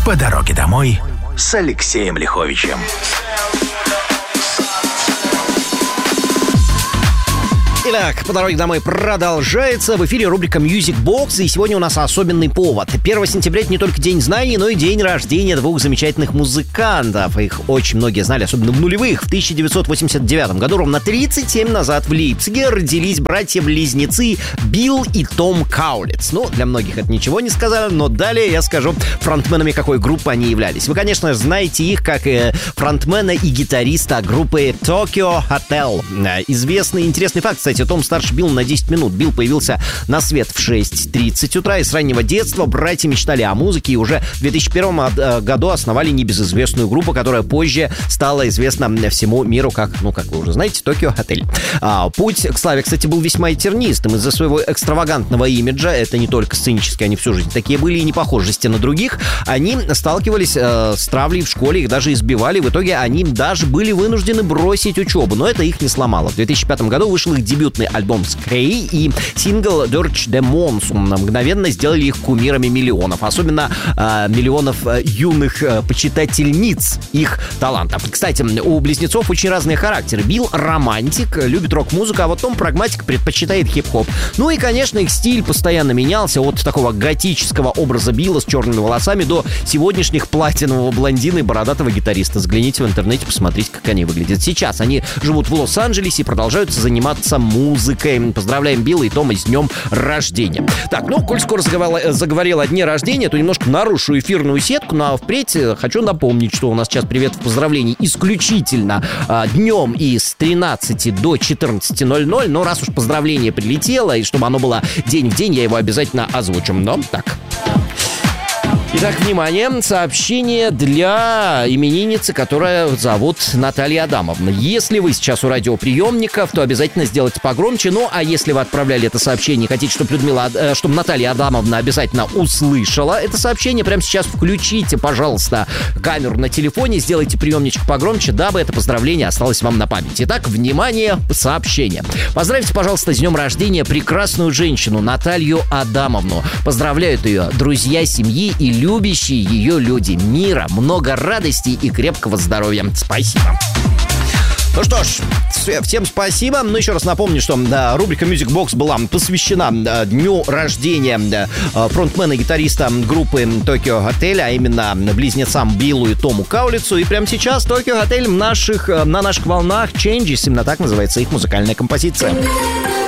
По дороге домой с Алексеем Лиховичем. Итак, по дороге домой продолжается. В эфире рубрика Music Box, и сегодня у нас особенный повод. 1 сентября — это не только День знаний, но и день рождения двух замечательных музыкантов. Их очень многие знали, особенно в нулевых. В 1989 году, ровно 37 назад, в Лейпциге родились братья-близнецы Билл и Том Каулиц. Ну, для многих это ничего не сказали, но далее я скажу, фронтменами какой группы они являлись. Вы, конечно, знаете их как фронтмена и гитариста группы Tokyo Hotel. Известный интересный факт, кстати, Том старше Билла на 10 минут. Билл появился на свет в 6:30 утра, и с раннего детства братья мечтали о музыке, и уже в 2001 году основали небезызвестную группу, которая позже стала известна всему миру как, как вы уже знаете, Tokyo Hotel. Путь к славе, кстати, был весьма тернистым. Из-за своего экстравагантного имиджа, это не только сценически, они всю жизнь такие были, и непохожести на других, они сталкивались с травлей в школе, их даже избивали. В итоге они даже были вынуждены бросить учебу, но это их не сломало. В 2005 году вышел их дебютный альбом «Scray», и сингл «Dirge de Monsoon» мгновенно сделали их кумирами миллионов, особенно миллионов юных почитательниц их талантов. Кстати, у близнецов очень разные характеры. Билл — романтик, любит рок-музыку, а вот Том — прагматик, предпочитает хип-хоп. Ну и, конечно, их стиль постоянно менялся от такого готического образа Билла с черными волосами до сегодняшних платинового блондина и бородатого гитариста. Взгляните в интернете, посмотрите, как они выглядят. Сейчас они живут в Лос-Анджелесе и продолжают заниматься музыкой. Поздравляем Билла и Тома с днем рождения. Так, коль скоро заговорил о дне рождения, то немножко нарушу эфирную сетку, но впредь хочу напомнить, что у нас сейчас привет в поздравлений исключительно днем и с 13 до 14:00, но раз уж поздравление прилетело, и чтобы оно было день в день, я его обязательно озвучу. Но так. Итак, внимание, сообщение для именинницы, которая зовут Наталья Адамовна. Если вы сейчас у радиоприемников, то обязательно сделайте погромче. Ну, а если вы отправляли это сообщение и хотите, чтобы Наталья Адамовна обязательно услышала это сообщение, прямо сейчас включите, пожалуйста, камеру на телефоне, сделайте приемничек погромче, дабы это поздравление осталось вам на память. Итак, внимание, сообщение. Поздравьте, пожалуйста, с днем рождения прекрасную женщину Наталью Адамовну. Поздравляют ее друзья, семьи и любящие ее люди. Мира, много радости и крепкого здоровья. Спасибо. Ну что ж, всем спасибо. Ну, еще раз напомню, что рубрика Music Box была посвящена дню рождения фронтмена и гитариста группы Tokyo Hotel, а именно близнецам Биллу и Тому Каулицу. И прямо сейчас Tokyo Hotel на наших волнах Changes, именно так называется их музыкальная композиция.